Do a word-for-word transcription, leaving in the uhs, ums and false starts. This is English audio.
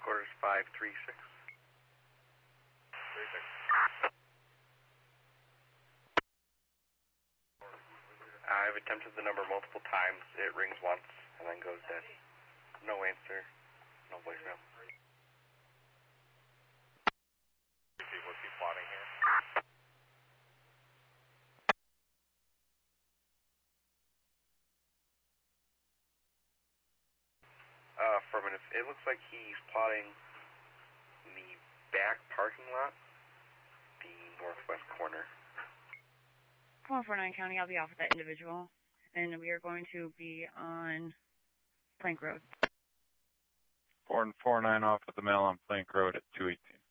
headquarters five three six. three six. I've attempted the number multiple times. It rings once and then goes dead. No answer. No voicemail. People keep plotting here. Uh, affirmative. It looks like he's plotting in the back parking lot, the northwest corner. one four nine County, I'll be off with that individual. And we are going to be on Plank Road. four and four nine off at the mail on Plank Road at two eighteen.